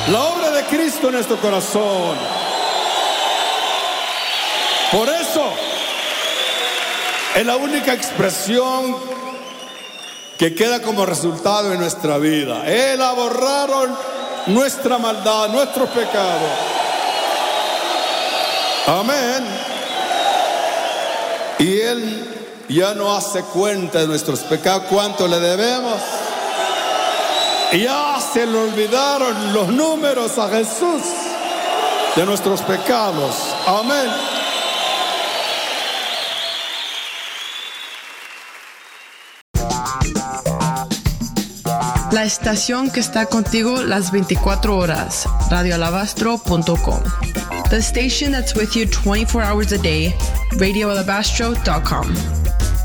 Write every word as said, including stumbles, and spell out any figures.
La obra de Cristo en nuestro corazón. Por eso es la única expresión que queda como resultado de nuestra vida. Él ha borrado nuestra maldad, nuestros pecados. Amén. Y Él ya no hace cuenta de nuestros pecados, cuánto le debemos. Y ya se le olvidaron los números a Jesús de nuestros pecados. Amén. La estación que está contigo las veinticuatro horas, radio alabastro punto com. The station that's with you twenty-four hours a day, radio alabastro dot com.